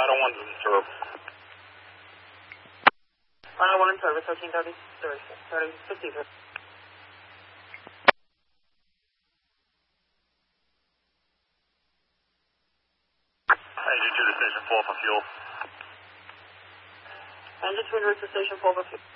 Final 1 in service. Final 1 in service, 1330, 50. Engine 2 to station 4 for fuel. Engine 2 to station 4 for fuel.